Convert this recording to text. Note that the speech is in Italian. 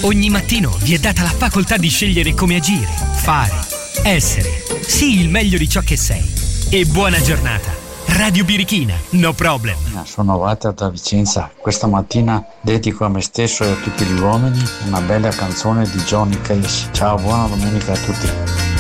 Ogni mattino vi è data la facoltà di scegliere come agire, fare, essere. Sii il meglio di ciò che sei. E buona giornata. Radio Birichina, no problem. Sono Walter da Vicenza. Questa mattina dedico a me stesso e a tutti gli uomini una bella canzone di Johnny Cash. Ciao, buona domenica a tutti.